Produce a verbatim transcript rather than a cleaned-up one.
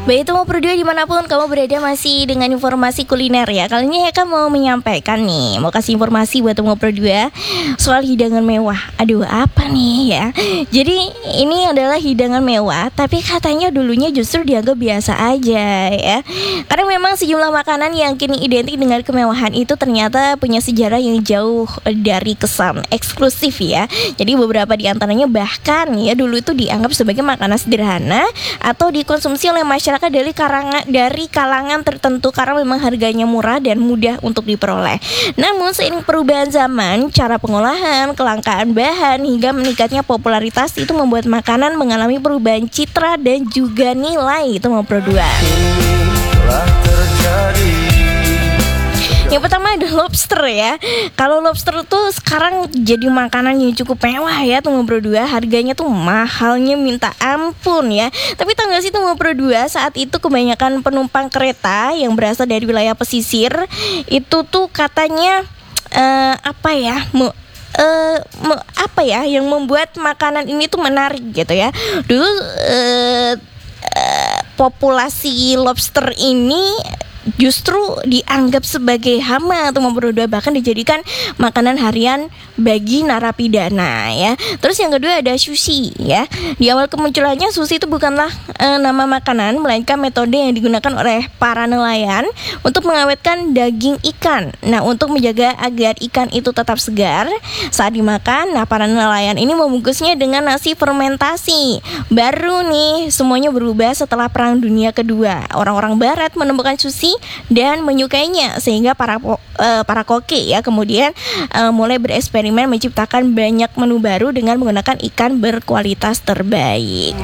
Baik, itu mau berdua dimanapun kamu berada masih dengan informasi kuliner ya. Kali ini Eka mau menyampaikan nih, mau kasih informasi buat mau berdua soal hidangan mewah. Aduh, apa nih ya? Jadi ini adalah hidangan mewah, tapi katanya dulunya justru dianggap biasa aja ya. Karena memang sejumlah makanan yang kini identik dengan kemewahan itu ternyata punya sejarah yang jauh dari kesan eksklusif ya. Jadi beberapa di antaranya bahkan ya dulu itu dianggap sebagai makanan sederhana atau dikonsumsi oleh masyarakat dari karangan dari kalangan tertentu karena memang harganya murah dan mudah untuk diperoleh. Namun seiring perubahan zaman, cara pengolahan, kelangkaan bahan hingga meningkatnya popularitas itu membuat makanan mengalami perubahan citra dan juga nilai itu mau produk. Yang pertama ada lobster ya. Kalau lobster tuh sekarang jadi makanan yang cukup mewah ya tuh ngobrol dua. Harganya tuh mahalnya minta ampun ya. Tapi tahu gak sih tuh ngobrol dua, saat itu kebanyakan penumpang kereta yang berasal dari wilayah pesisir itu tuh katanya uh, apa ya mu, uh, mu, apa ya yang membuat makanan ini tuh menarik gitu ya. Dulu uh, uh, populasi lobster ini justru dianggap sebagai hama atau memperudua, bahkan dijadikan makanan harian bagi narapidana ya. Terus yang kedua ada sushi ya. Di awal kemunculannya sushi itu bukanlah e, nama makanan, melainkan metode yang digunakan oleh para nelayan untuk mengawetkan daging ikan. Nah, untuk menjaga agar ikan itu tetap segar saat dimakan, nah para nelayan ini membungkusnya dengan nasi fermentasi. Baru nih semuanya berubah setelah Perang Dunia Kedua. Orang-orang barat menemukan sushi dan menyukainya sehingga para uh, para koki ya kemudian uh, mulai bereksperimen menciptakan banyak menu baru dengan menggunakan ikan berkualitas terbaik.